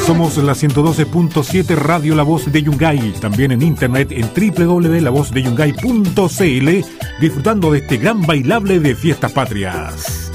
Somos la 112.7 Radio La Voz de Yungay, también en internet en www.lavozdeYungay.cl, disfrutando de este gran bailable de fiestas patrias.